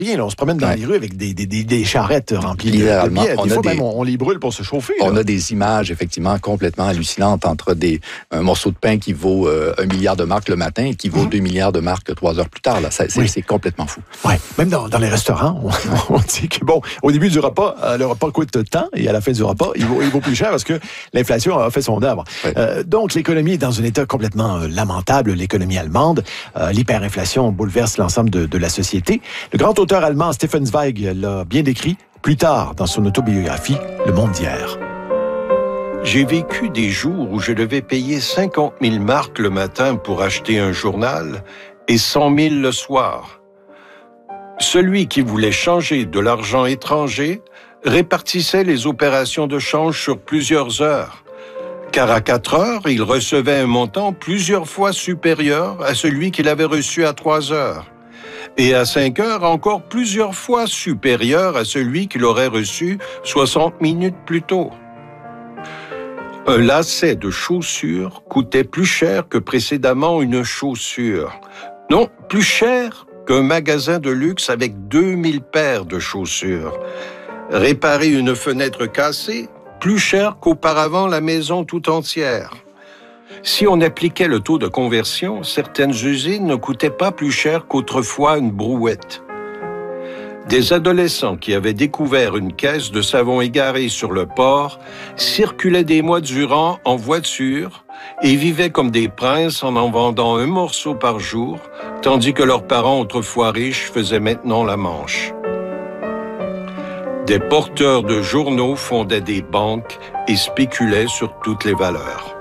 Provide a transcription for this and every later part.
Bien, là, on se promène dans les rues avec des charrettes remplies de billets. Des fois, même, on les brûle pour se chauffer. On a des images, effectivement, complètement hallucinantes entre un morceau de pain qui vaut 1 milliard de marques le matin et qui vaut 2 milliards de marques 3 heures plus tard. Là. C'est complètement fou. Oui, même dans les restaurants, on dit que, bon, au début du repas, le repas coûte tant et à la fin du repas, il vaut plus cher parce que l'inflation a fait son œuvre. Oui. Donc, l'économie est dans un état complètement lamentable, l'économie allemande. L'hyperinflation bouleverse l'ensemble de la société. Le grand auteur allemand Stefan Zweig l'a bien décrit plus tard dans son autobiographie « Le monde d'hier ». J'ai vécu des jours où je devais payer 50 000 marks le matin pour acheter un journal et 100 000 le soir. Celui qui voulait changer de l'argent étranger répartissait les opérations de change sur plusieurs heures, car à 4 heures, il recevait un montant plusieurs fois supérieur à celui qu'il avait reçu à 3 heures. Et à 5 heures, encore plusieurs fois supérieur à celui qu'il aurait reçu 60 minutes plus tôt. Un lacet de chaussures coûtait plus cher que précédemment une chaussure. Non, plus cher qu'un magasin de luxe avec 2000 paires de chaussures. Réparer une fenêtre cassée, plus cher qu'auparavant la maison tout entière. Si on appliquait le taux de conversion, certaines usines ne coûtaient pas plus cher qu'autrefois une brouette. Des adolescents qui avaient découvert une caisse de savon égarée sur le port circulaient des mois durant en voiture et vivaient comme des princes en vendant un morceau par jour, tandis que leurs parents autrefois riches faisaient maintenant la manche. Des porteurs de journaux fondaient des banques et spéculaient sur toutes les valeurs.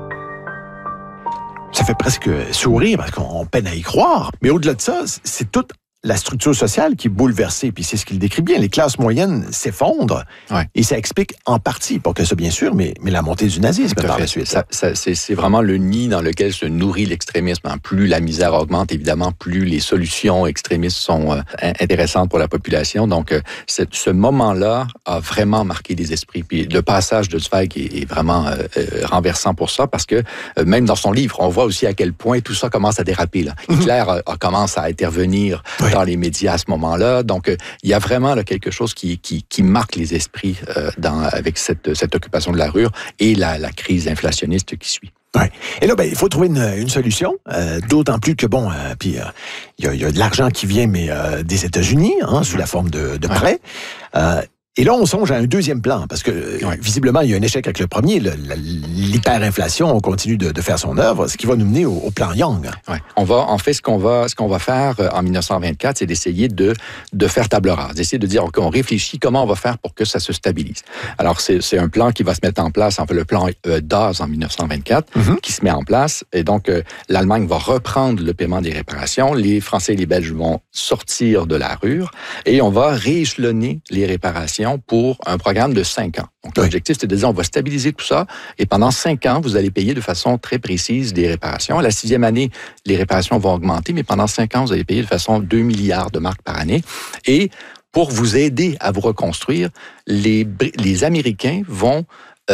Ça fait presque sourire parce qu'on peine à y croire. Mais au-delà de ça, c'est toute la structure sociale qui est bouleversée. Puis c'est ce qu'il décrit bien. Les classes moyennes s'effondrent. Ouais. Et ça explique en partie, pas que ça bien sûr, mais la montée du nazisme par la suite. C'est vraiment le nid dans lequel se nourrit l'extrémisme. Plus la misère augmente, évidemment, plus les solutions extrémistes sont intéressantes pour la population. Donc, ce moment-là a vraiment marqué les esprits. Puis le passage de Zweig est vraiment renversant pour ça, parce que même dans son livre, on voit aussi à quel point tout ça commence à déraper. Là. Hitler commence à intervenir dans les médias à ce moment-là. Donc, il y a vraiment là, quelque chose qui marque les esprits avec cette occupation de la rue et la crise inflationniste qui suit. Ouais. Et là, il faut trouver une solution, d'autant plus que, puis il y a de l'argent qui vient, mais des États-Unis, sous la forme de prêts. Et là, on songe à un deuxième plan, parce que visiblement, il y a un échec avec le premier. L'hyperinflation continue de faire son œuvre, ce qui va nous mener au plan Young. Ouais. Ce qu'on va faire en 1924, c'est d'essayer de faire table rase, d'essayer de dire, OK, on réfléchit comment on va faire pour que ça se stabilise. Alors, c'est un plan qui va se mettre en place, le plan Dawes en 1924, qui se met en place. Et donc, l'Allemagne va reprendre le paiement des réparations. Les Français et les Belges vont sortir de la rue et on va rééchelonner les réparations pour un programme de 5 ans. Donc, l'objectif, c'est de dire, on va stabiliser tout ça, et pendant 5 ans, vous allez payer de façon très précise des réparations. À la 6e année, les réparations vont augmenter, mais pendant 5 ans, vous allez payer de façon 2 milliards de marques par année. Et pour vous aider à vous reconstruire, les Américains vont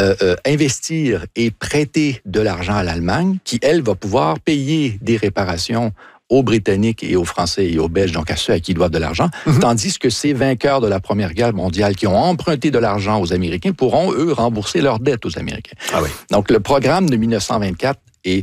investir et prêter de l'argent à l'Allemagne, qui, elle, va pouvoir payer des réparations aux Britanniques et aux Français et aux Belges, donc à ceux à qui ils doivent de l'argent, tandis que ces vainqueurs de la Première Guerre mondiale qui ont emprunté de l'argent aux Américains pourront, eux, rembourser leurs dettes aux Américains. Ah oui. Donc, le programme de 1924 est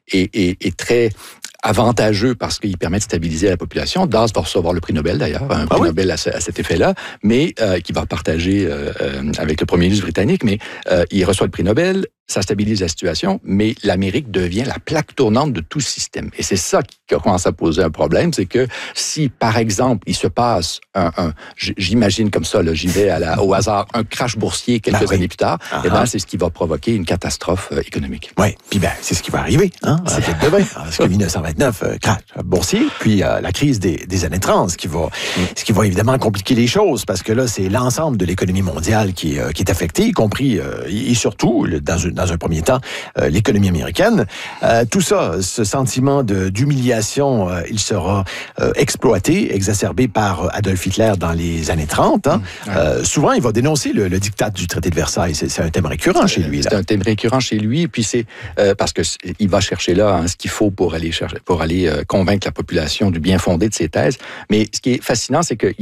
très avantageux parce qu'il permet de stabiliser la population. Dawes va recevoir le prix Nobel, d'ailleurs, un prix Nobel à cet effet-là, mais qui va partager avec le premier ministre britannique, mais il reçoit le prix Nobel, ça stabilise la situation, mais l'Amérique devient la plaque tournante de tout système. Et c'est ça qui commence à poser un problème, c'est que si, par exemple, il se passe j'imagine comme ça, là, j'y vais au hasard, un crash boursier quelques années plus tard, c'est ce qui va provoquer une catastrophe économique. Oui, puis c'est ce qui va arriver, c'est demain, parce que 1929, crash boursier, puis la crise des années 30, ce qui va évidemment compliquer les choses, parce que là, c'est l'ensemble de l'économie mondiale qui est affectée, y compris, et surtout, dans un premier temps, l'économie américaine. Tout ça, ce sentiment d'humiliation, il sera exploité, exacerbé par Adolf Hitler dans les années 30. Souvent, il va dénoncer le diktat du traité de Versailles. C'est un thème récurrent chez lui. C'est un thème récurrent chez lui, et puis c'est parce qu'il va chercher là ce qu'il faut pour aller convaincre la population du bien fondé de ses thèses. Mais ce qui est fascinant, c'est que